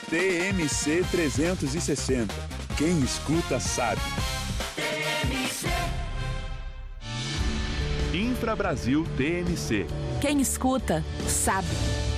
TMC 360. Quem escuta sabe. Infra Brasil TMC. Quem escuta sabe.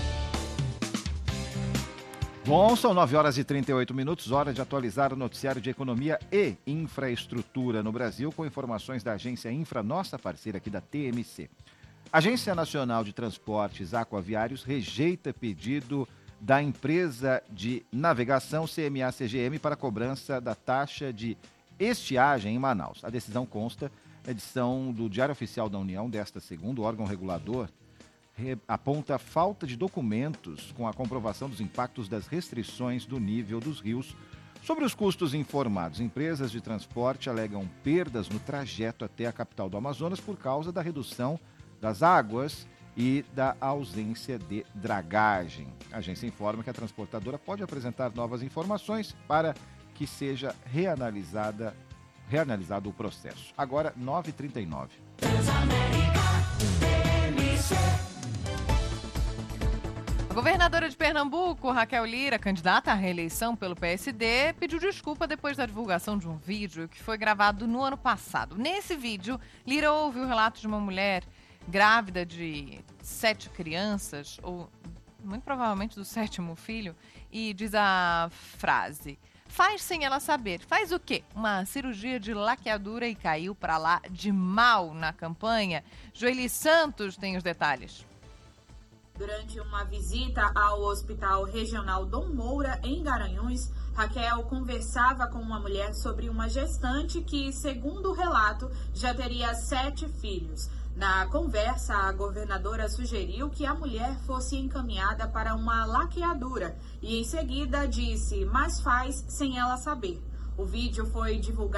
Bom, são 9h38, hora de atualizar o noticiário de economia e infraestrutura no Brasil, com informações da agência Infra, nossa parceira aqui da TMC. A Agência Nacional de Transportes Aquaviários rejeita pedido da empresa de navegação CMA-CGM para cobrança da taxa de estiagem em Manaus. A decisão consta na edição do Diário Oficial da União desta segunda. O órgão regulador aponta falta de documentos com a comprovação dos impactos das restrições do nível dos rios sobre os custos informados. Empresas de transporte alegam perdas no trajeto até a capital do Amazonas por causa da redução das águas e da ausência de dragagem. A agência informa que a transportadora pode apresentar novas informações para que seja reanalisado o processo. Agora, 9h39. A governadora de Pernambuco, Raquel Lira, candidata à reeleição pelo PSD, pediu desculpa depois da divulgação de um vídeo que foi gravado no ano passado. Nesse vídeo, Lira ouve o relato de uma mulher grávida de 7 crianças, ou muito provavelmente do 7º filho, e diz a frase: faz sem ela saber. Faz o quê? Uma cirurgia de laqueadura e caiu pra lá de mal na campanha. Joeli Santos tem os detalhes. Durante uma visita ao Hospital Regional Dom Moura, em Garanhuns, Raquel conversava com uma mulher sobre uma gestante que, segundo o relato, já teria 7 filhos. Na conversa, a governadora sugeriu que a mulher fosse encaminhada para uma laqueadura e, em seguida, disse: mas faz sem ela saber. O vídeo foi divulgado